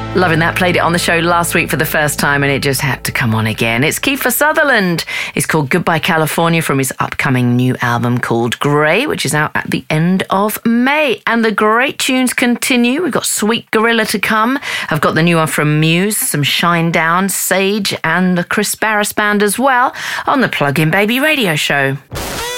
Loving that. Played it on the show last week for the first time and it just had to come on again. It's Kiefer Sutherland. It's called Goodbye California from his upcoming new album called Grey, which is out at the end of May. And the great tunes continue. We've got Sweet Gorilla to come. I've got the new one from Muse, some Shinedown, Sage and the Chris Barris Band as well on the Plug In Baby radio show.